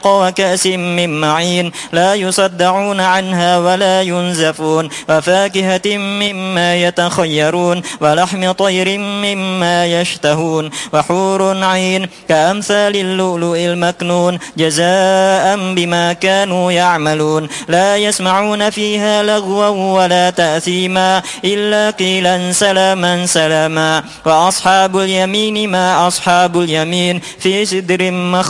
وكأس من معين لا يصدعون عنها ولا ينزفون وفاكهة مما يتخيرون ولحم طير مما يشتهون وحور عين كأمثال اللؤلؤ المكنون جزاء بما كانوا يعملون لا يسمعون فيها لغوا ولا تأثيما إلا قيلا سلاما سلاما وأصحاب اليمين ما أصحاب اليمين في سدر